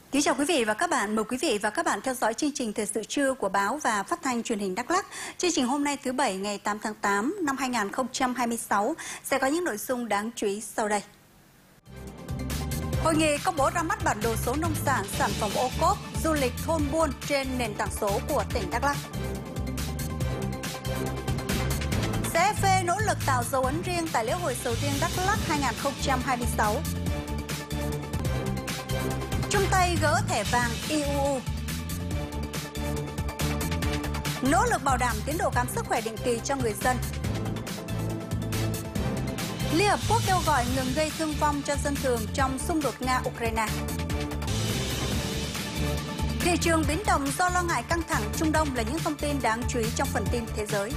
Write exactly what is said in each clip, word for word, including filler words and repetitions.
Kính chào quý vị và các bạn. Mời quý vị và các bạn theo dõi chương trình Thời sự trưa của báo và phát thanh truyền hình Đắk Lắk. Chương trình hôm nay thứ Bảy ngày tám tháng tám năm hai nghìn không trăm hai mươi sáu sẽ có những nội dung đáng chú ý sau đây. Hội nghị công bố ra mắt bản đồ số nông sản, sản phẩm ô cốp, du lịch thôn buôn trên nền tảng số của tỉnh Đắk Lắk. xê ép pê nỗ lực tạo dấu ấn riêng tại lễ hội sầu riêng Đắk Lắk hai nghìn không trăm hai mươi sáu. Chung tay gỡ thẻ vàng i u u. Nỗ lực bảo đảm tiến độ khám sức khỏe định kỳ cho người dân. Liên Hợp Quốc kêu gọi ngừng gây thương vong cho dân thường trong xung đột Nga-Ukraine. Thị trường biến động do lo ngại căng thẳng Trung Đông là những thông tin đáng chú ý trong phần tin thế giới.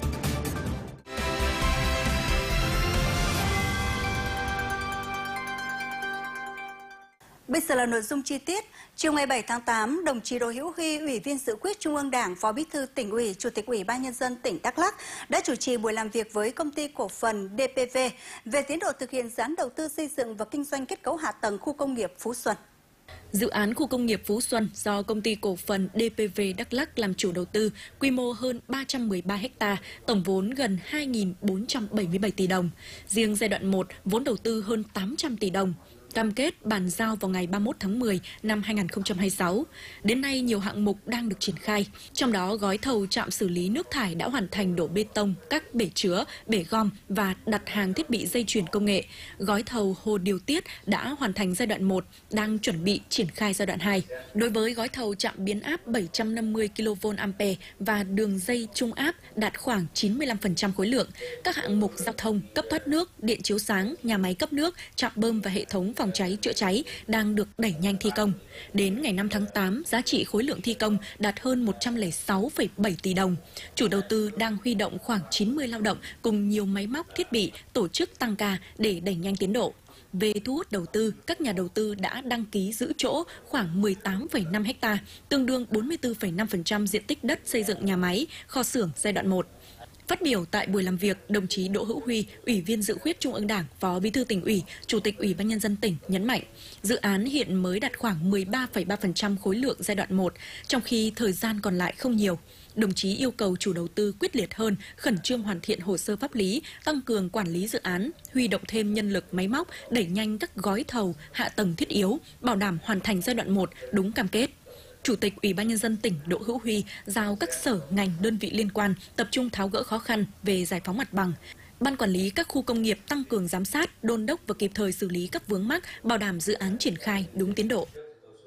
Bây giờ là nội dung chi tiết. Chiều ngày bảy tháng tám, đồng chí Đỗ Hữu Huy, Ủy viên Dự khuyết Trung ương Đảng, Phó Bí thư Tỉnh ủy, Chủ tịch Ủy ban Nhân dân tỉnh Đắk Lắk đã chủ trì buổi làm việc với Công ty Cổ phần đê pê vê về tiến độ thực hiện dự án đầu tư xây dựng và kinh doanh kết cấu hạ tầng khu công nghiệp Phú Xuân. Dự án khu công nghiệp Phú Xuân do Công ty Cổ phần đê pê vê Đắk Lắk làm chủ đầu tư, quy mô hơn ba trăm mười ba ha, tổng vốn gần hai nghìn bốn trăm bảy mươi bảy tỷ đồng. Riêng giai đoạn một, vốn đầu tư hơn tám trăm tỷ đồng. Cam kết bàn giao vào ngày ba mươi mốt tháng mười năm hai nghìn không trăm hai mươi sáu. Đến nay, nhiều hạng mục đang được triển khai. Trong đó, gói thầu trạm xử lý nước thải đã hoàn thành đổ bê tông, các bể chứa, bể gom và đặt hàng thiết bị dây chuyền công nghệ. Gói thầu hồ điều tiết đã hoàn thành giai đoạn một, đang chuẩn bị triển khai giai đoạn hai. Đối với gói thầu trạm biến áp bảy trăm năm mươi ki lô vôn ampere và đường dây trung áp đạt khoảng chín mươi lăm phần trăm khối lượng, các hạng mục giao thông, cấp thoát nước, điện chiếu sáng, nhà máy cấp nước, trạm bơm và hệ thống phòng cháy chữa cháy đang được đẩy nhanh thi công. Đến ngày năm tháng tám, giá trị khối lượng thi công đạt hơn một trăm lẻ sáu phẩy bảy tỷ đồng. Chủ đầu tư đang huy động khoảng chín mươi lao động cùng nhiều máy móc thiết bị tổ chức tăng ca để đẩy nhanh tiến độ. Về thu hút đầu tư, các nhà đầu tư đã đăng ký giữ chỗ khoảng mười tám phẩy năm ha, tương đương bốn mươi tư phẩy năm phần trăm diện tích đất xây dựng nhà máy, kho xưởng giai đoạn một. Phát biểu tại buổi làm việc, đồng chí Đỗ Hữu Huy, Ủy viên Dự khuyết Trung ương Đảng, Phó Bí thư Tỉnh ủy, Chủ tịch Ủy ban Nhân dân tỉnh nhấn mạnh, dự án hiện mới đạt khoảng mười ba phẩy ba phần trăm khối lượng giai đoạn một, trong khi thời gian còn lại không nhiều. Đồng chí yêu cầu chủ đầu tư quyết liệt hơn, khẩn trương hoàn thiện hồ sơ pháp lý, tăng cường quản lý dự án, huy động thêm nhân lực máy móc, đẩy nhanh các gói thầu, hạ tầng thiết yếu, bảo đảm hoàn thành giai đoạn một đúng cam kết. Chủ tịch Ủy ban Nhân dân tỉnh Đỗ Hữu Huy giao các sở, ngành, đơn vị liên quan tập trung tháo gỡ khó khăn về giải phóng mặt bằng. Ban quản lý các khu công nghiệp tăng cường giám sát, đôn đốc và kịp thời xử lý các vướng mắc, bảo đảm dự án triển khai đúng tiến độ.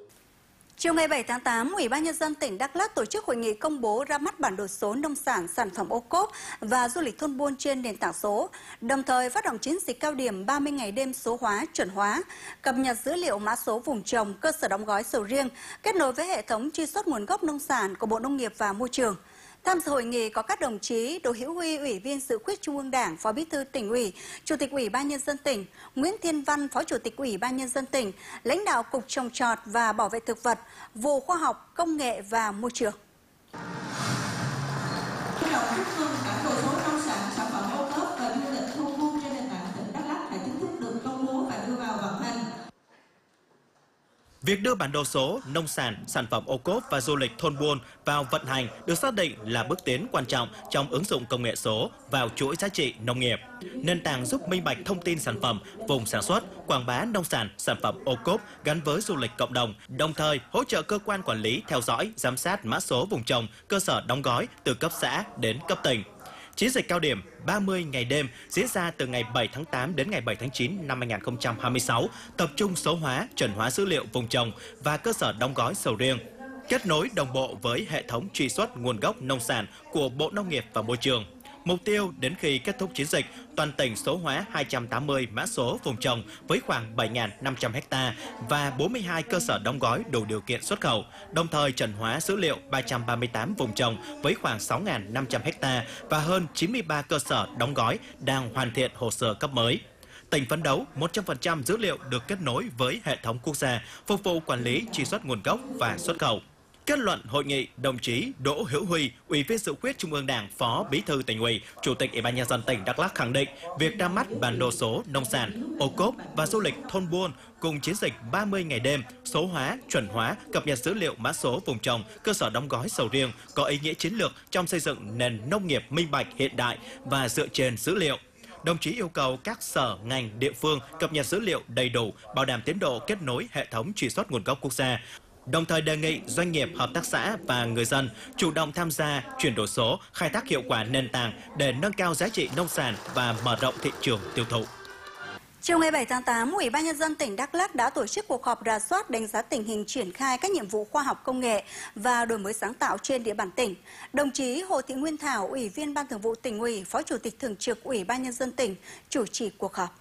Chiều ngày bảy tháng tám, Ủy ban Nhân dân tỉnh Đắk Lắk tổ chức hội nghị công bố ra mắt bản đồ số nông sản, sản phẩm ô cốp và du lịch thôn buôn trên nền tảng số, đồng thời phát động chiến dịch cao điểm ba mươi ngày đêm số hóa, chuẩn hóa, cập nhật dữ liệu mã số vùng trồng, cơ sở đóng gói sầu riêng, kết nối với hệ thống truy xuất nguồn gốc nông sản của Bộ Nông nghiệp và Môi trường. Tham dự hội nghị có các đồng chí Đỗ Hữu Huy, Ủy viên Dự khuyết Trung ương Đảng, Phó Bí thư Tỉnh ủy, Chủ tịch Ủy ban Nhân dân tỉnh, Nguyễn Thiên Văn, Phó Chủ tịch Ủy ban Nhân dân tỉnh, lãnh đạo Cục Trồng trọt và Bảo vệ thực vật, vụ Khoa học, Công nghệ và Môi trường. Việc đưa bản đồ số nông sản, sản phẩm ô cốp và du lịch thôn buôn vào vận hành được xác định là bước tiến quan trọng trong ứng dụng công nghệ số vào chuỗi giá trị nông nghiệp. Nền tảng giúp minh bạch thông tin sản phẩm, vùng sản xuất, quảng bá nông sản, sản phẩm ô cốp gắn với du lịch cộng đồng, đồng thời hỗ trợ cơ quan quản lý theo dõi, giám sát mã số vùng trồng, cơ sở đóng gói từ cấp xã đến cấp tỉnh. Chiến dịch cao điểm ba mươi ngày đêm diễn ra từ ngày bảy tháng tám đến ngày bảy tháng chín năm hai nghìn không trăm hai mươi sáu, tập trung số hóa, chuẩn hóa dữ liệu vùng trồng và cơ sở đóng gói sầu riêng, kết nối đồng bộ với hệ thống truy xuất nguồn gốc nông sản của Bộ Nông nghiệp và Môi trường. Mục tiêu đến khi kết thúc chiến dịch, toàn tỉnh số hóa hai trăm tám mươi mã số vùng trồng với khoảng bảy nghìn năm trăm ha và bốn mươi hai cơ sở đóng gói đủ điều kiện xuất khẩu, đồng thời chuẩn hóa dữ liệu ba trăm ba mươi tám vùng trồng với khoảng sáu nghìn năm trăm ha và hơn chín mươi ba cơ sở đóng gói đang hoàn thiện hồ sơ cấp mới. Tỉnh phấn đấu một trăm phần trăm dữ liệu được kết nối với hệ thống quốc gia, phục vụ quản lý truy xuất nguồn gốc và xuất khẩu. Kết luận hội nghị, đồng chí Đỗ Hữu Huy, Ủy viên Dự khuyết Trung ương Đảng, Phó Bí thư Tỉnh ủy, Chủ tịch Ủy ban nhân dân tỉnh Đắk Lắk khẳng định việc ra mắt bản đồ số nông sản, ô cốp và du lịch thôn buôn cùng chiến dịch ba mươi ngày đêm số hóa, chuẩn hóa, cập nhật dữ liệu mã số vùng trồng, cơ sở đóng gói sầu riêng có ý nghĩa chiến lược trong xây dựng nền nông nghiệp minh bạch hiện đại và dựa trên dữ liệu. Đồng chí yêu cầu các sở, ngành, địa phương cập nhật dữ liệu đầy đủ, bảo đảm tiến độ kết nối hệ thống truy xuất nguồn gốc quốc gia. Đồng thời đề nghị doanh nghiệp, hợp tác xã và người dân chủ động tham gia chuyển đổi số, khai thác hiệu quả nền tảng để nâng cao giá trị nông sản và mở rộng thị trường tiêu thụ. Chiều ngày bảy tháng tám, Ủy ban nhân dân tỉnh Đắk Lắk đã tổ chức cuộc họp rà soát đánh giá tình hình triển khai các nhiệm vụ khoa học công nghệ và đổi mới sáng tạo trên địa bàn tỉnh. Đồng chí Hồ Thị Nguyên Thảo, Ủy viên Ban Thường vụ Tỉnh ủy, Phó Chủ tịch Thường trực Ủy ban nhân dân tỉnh chủ trì cuộc họp.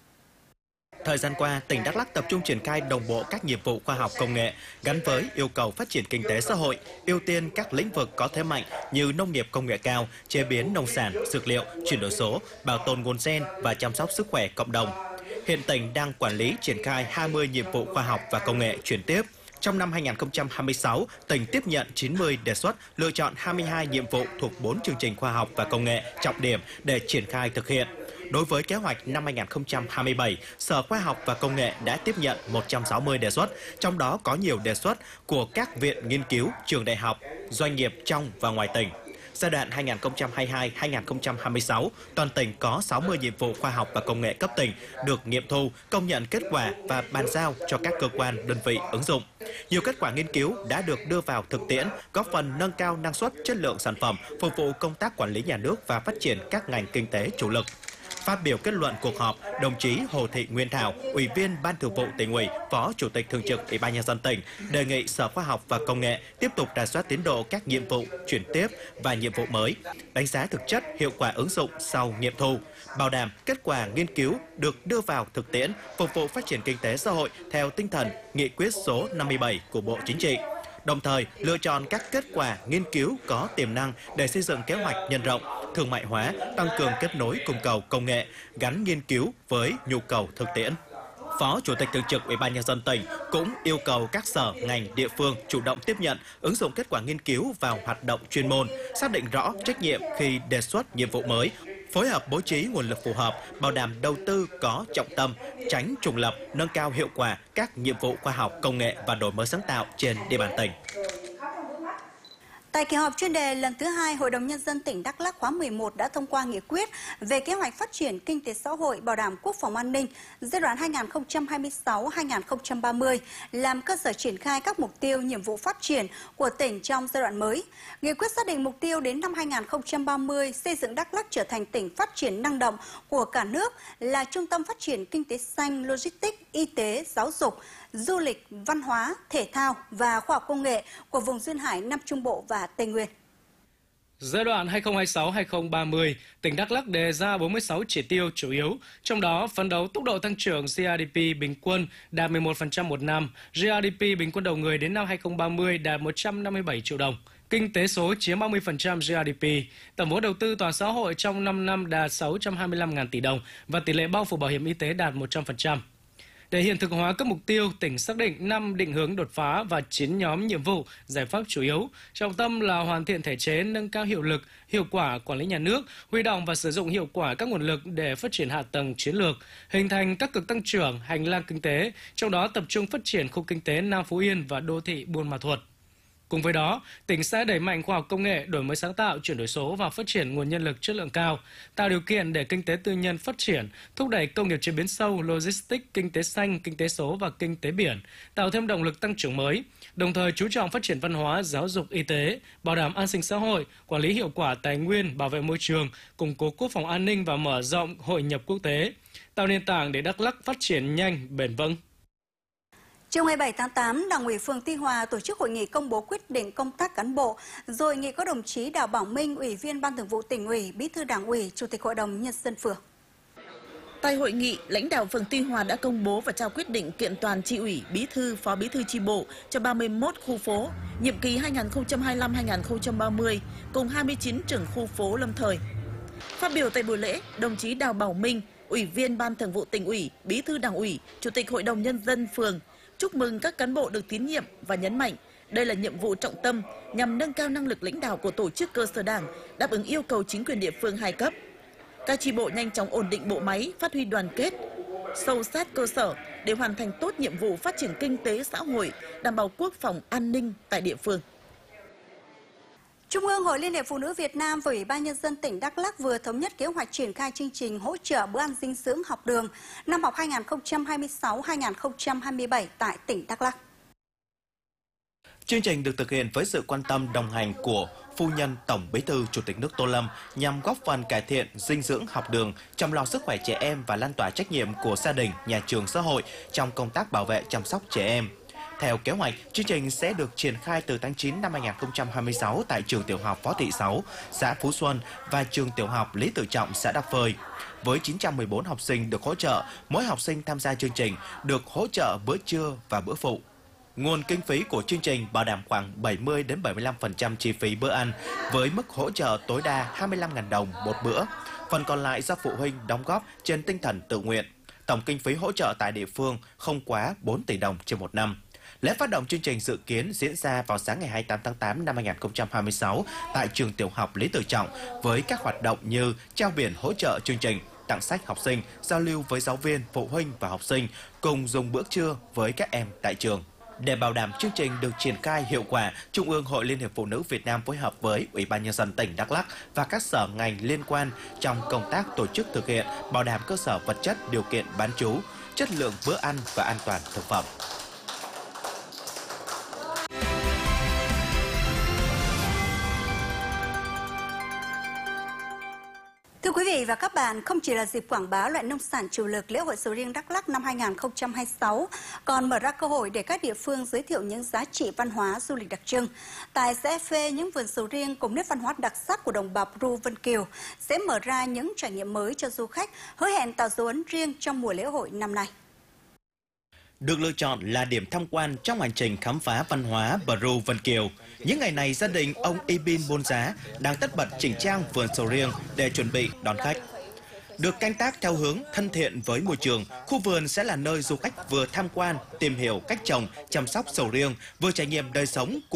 Thời gian qua, tỉnh Đắk Lắk tập trung triển khai đồng bộ các nhiệm vụ khoa học công nghệ gắn với yêu cầu phát triển kinh tế xã hội, ưu tiên các lĩnh vực có thế mạnh như nông nghiệp công nghệ cao, chế biến nông sản, dược liệu, chuyển đổi số, bảo tồn nguồn gen và chăm sóc sức khỏe cộng đồng. Hiện tỉnh đang quản lý triển khai hai mươi nhiệm vụ khoa học và công nghệ chuyển tiếp. Trong năm hai nghìn không trăm hai mươi sáu, tỉnh tiếp nhận chín mươi đề xuất, lựa chọn hai mươi hai nhiệm vụ thuộc bốn chương trình khoa học và công nghệ trọng điểm để triển khai thực hiện. Đối với kế hoạch năm hai nghìn không trăm hai mươi bảy, Sở Khoa học và Công nghệ đã tiếp nhận một trăm sáu mươi đề xuất, trong đó có nhiều đề xuất của các viện nghiên cứu, trường đại học, doanh nghiệp trong và ngoài tỉnh. Giai đoạn hai nghìn không trăm hai mươi hai đến hai nghìn không trăm hai mươi sáu, toàn tỉnh có sáu mươi nhiệm vụ khoa học và công nghệ cấp tỉnh được nghiệm thu, công nhận kết quả và bàn giao cho các cơ quan, đơn vị ứng dụng. Nhiều kết quả nghiên cứu đã được đưa vào thực tiễn, góp phần nâng cao năng suất, chất lượng sản phẩm, phục vụ công tác quản lý nhà nước và phát triển các ngành kinh tế chủ lực. Phát biểu kết luận cuộc họp, đồng chí Hồ Thị Nguyên Thảo, Ủy viên Ban Thường vụ Tỉnh ủy, Phó Chủ tịch Thường trực Ủy ban nhân dân tỉnh đề nghị Sở Khoa học và Công nghệ tiếp tục rà soát tiến độ các nhiệm vụ chuyển tiếp và nhiệm vụ mới, đánh giá thực chất hiệu quả ứng dụng sau nghiệm thu, bảo đảm kết quả nghiên cứu được đưa vào thực tiễn, phục vụ phát triển kinh tế xã hội theo tinh thần Nghị quyết số năm mươi bảy của Bộ Chính trị. Đồng thời, lựa chọn các kết quả nghiên cứu có tiềm năng để xây dựng kế hoạch nhân rộng, thương mại hóa, tăng cường kết nối cung cầu công nghệ, gắn nghiên cứu với nhu cầu thực tiễn. Phó Chủ tịch Thường trực Ủy ban nhân dân tỉnh cũng yêu cầu các sở, ngành, địa phương chủ động tiếp nhận, ứng dụng kết quả nghiên cứu vào hoạt động chuyên môn, xác định rõ trách nhiệm khi đề xuất nhiệm vụ mới, phối hợp bố trí nguồn lực phù hợp, bảo đảm đầu tư có trọng tâm, tránh trùng lập, nâng cao hiệu quả các nhiệm vụ khoa học, công nghệ và đổi mới sáng tạo trên địa bàn tỉnh. Tại kỳ họp chuyên đề lần thứ hai, Hội đồng Nhân dân tỉnh Đắk Lắk khóa mười một đã thông qua nghị quyết về kế hoạch phát triển kinh tế xã hội, bảo đảm quốc phòng an ninh giai đoạn hai nghìn không trăm hai mươi sáu đến hai nghìn không trăm ba mươi, làm cơ sở triển khai các mục tiêu, nhiệm vụ phát triển của tỉnh trong giai đoạn mới. Nghị quyết xác định mục tiêu đến năm hai nghìn không trăm ba mươi xây dựng Đắk Lắk trở thành tỉnh phát triển năng động của cả nước, là trung tâm phát triển kinh tế xanh, logistics, y tế, giáo dục, du lịch, văn hóa, thể thao và khoa học công nghệ của vùng duyên hải Nam Trung Bộ và Tây Nguyên. Giai đoạn hai nghìn không trăm hai mươi sáu đến hai nghìn không trăm ba mươi, tỉnh Đắk Lắk đề ra bốn mươi sáu chỉ tiêu chủ yếu, trong đó phấn đấu tốc độ tăng trưởng giê đê pê bình quân đạt mười một phần trăm một năm, giê đê pê bình quân đầu người đến năm hai nghìn không trăm ba mươi đạt một trăm năm mươi bảy triệu đồng. Kinh tế số chiếm ba mươi phần trăm giê đê pê, tổng vốn đầu tư toàn xã hội trong năm năm đạt sáu trăm hai mươi lăm nghìn tỷ đồng và tỷ lệ bao phủ bảo hiểm y tế đạt một trăm phần trăm. Để hiện thực hóa các mục tiêu, tỉnh xác định năm định hướng đột phá và chín nhóm nhiệm vụ, giải pháp chủ yếu. Trọng tâm là hoàn thiện thể chế, nâng cao hiệu lực, hiệu quả quản lý nhà nước, huy động và sử dụng hiệu quả các nguồn lực để phát triển hạ tầng chiến lược, hình thành các cực tăng trưởng, hành lang kinh tế, trong đó tập trung phát triển khu kinh tế Nam Phú Yên và đô thị Buôn Ma Thuột. Cùng với đó, tỉnh sẽ đẩy mạnh khoa học công nghệ, đổi mới sáng tạo, chuyển đổi số và phát triển nguồn nhân lực chất lượng cao, tạo điều kiện để kinh tế tư nhân phát triển, thúc đẩy công nghiệp chế biến sâu, logistics, kinh tế xanh, kinh tế số và kinh tế biển, tạo thêm động lực tăng trưởng mới, đồng thời chú trọng phát triển văn hóa, giáo dục, y tế, bảo đảm an sinh xã hội, quản lý hiệu quả tài nguyên, bảo vệ môi trường, củng cố quốc phòng an ninh và mở rộng hội nhập quốc tế, tạo nền tảng để Đắk Lắk phát triển nhanh, bền vững. Chiều ngày bảy tháng tám, Đảng ủy phường Tuy Hòa tổ chức hội nghị công bố quyết định công tác cán bộ. Rồi hội nghị có đồng chí Đào Bảo Minh, Ủy viên Ban Thường vụ Tỉnh ủy, Bí thư Đảng ủy, Chủ tịch Hội đồng Nhân dân phường. Tại hội nghị, lãnh đạo phường Tuy Hòa đã công bố và trao quyết định kiện toàn chi ủy, bí thư, phó bí thư chi bộ cho ba mươi mốt khu phố, nhiệm kỳ hai nghìn không trăm hai mươi lăm đến hai nghìn không trăm ba mươi, cùng hai mươi chín trưởng khu phố lâm thời. Phát biểu tại buổi lễ, đồng chí Đào Bảo Minh, Ủy viên Ban Thường vụ Tỉnh ủy, Bí thư Đảng ủy, Chủ tịch Hội đồng Nhân dân phường chúc mừng các cán bộ được tín nhiệm và nhấn mạnh Đây là nhiệm vụ trọng tâm nhằm nâng cao năng lực lãnh đạo của tổ chức cơ sở Đảng, đáp ứng yêu cầu chính quyền địa phương hai cấp. Các chi bộ nhanh chóng ổn định bộ máy, phát huy đoàn kết, sâu sát cơ sở để hoàn thành tốt nhiệm vụ phát triển kinh tế xã hội, đảm bảo quốc phòng an ninh tại địa phương. Trung ương Hội Liên hiệp Phụ nữ Việt Nam và Ủy ban Nhân dân tỉnh Đắk Lắk vừa thống nhất kế hoạch triển khai chương trình hỗ trợ bữa ăn dinh dưỡng học đường năm học hai nghìn không trăm hai mươi sáu hai nghìn không trăm hai mươi bảy tại tỉnh Đắk Lắk. Chương trình được thực hiện với sự quan tâm đồng hành của Phu nhân Tổng Bí thư Chủ tịch nước Tô Lâm nhằm góp phần cải thiện dinh dưỡng học đường, chăm lo sức khỏe trẻ em và lan tỏa trách nhiệm của gia đình, nhà trường, xã hội trong công tác bảo vệ chăm sóc trẻ em. Theo kế hoạch, chương trình sẽ được triển khai từ tháng chín năm hai nghìn không trăm hai mươi sáu tại trường tiểu học Võ Thị Sáu, xã Phú Xuân và trường tiểu học Lý Tự Trọng, xã Đắk Phơi. Với chín trăm mười bốn học sinh được hỗ trợ, mỗi học sinh tham gia chương trình được hỗ trợ bữa trưa và bữa phụ. Nguồn kinh phí của chương trình bảo đảm khoảng bảy mươi đến bảy mươi lăm phần trăm chi phí bữa ăn với mức hỗ trợ tối đa hai mươi lăm nghìn đồng một bữa. Phần còn lại do phụ huynh đóng góp trên tinh thần tự nguyện. Tổng kinh phí hỗ trợ tại địa phương không quá bốn tỷ đồng trên một năm. Lễ phát động chương trình dự kiến diễn ra vào sáng ngày hai mươi tám tháng tám năm hai nghìn không trăm hai mươi sáu tại trường tiểu học Lý Tự Trọng với các hoạt động như trao biển hỗ trợ chương trình, tặng sách học sinh, giao lưu với giáo viên, phụ huynh và học sinh, cùng dùng bữa trưa với các em tại trường. Để bảo đảm chương trình được triển khai hiệu quả, Trung ương Hội Liên hiệp Phụ nữ Việt Nam phối hợp với Ủy ban Nhân dân tỉnh Đắk Lắk và các sở ngành liên quan trong công tác tổ chức thực hiện, bảo đảm cơ sở vật chất, điều kiện bán trú, chất lượng bữa ăn và an toàn thực phẩm. Thưa quý vị và các bạn, không chỉ là dịp quảng bá loại nông sản chủ lực lễ hội sầu riêng Đắk Lắk năm hai nghìn không trăm hai mươi sáu, còn mở ra cơ hội để các địa phương giới thiệu những giá trị văn hóa du lịch đặc trưng. Tại xã Phê, những vườn sầu riêng cùng nét văn hóa đặc sắc của đồng bào Ru Vân Kiều sẽ mở ra những trải nghiệm mới cho du khách, hứa hẹn tạo dấu ấn riêng trong mùa lễ hội năm nay. Được lựa chọn là điểm tham quan trong hành trình khám phá văn hóa Ru Vân Kiều. Những ngày này, gia đình ông Ibin Bôn Giá đang tất bật chỉnh trang vườn sầu riêng để chuẩn bị đón khách. Được canh tác theo hướng thân thiện với môi trường, khu vườn sẽ là nơi du khách vừa tham quan, tìm hiểu cách trồng, chăm sóc sầu riêng, vừa trải nghiệm đời sống của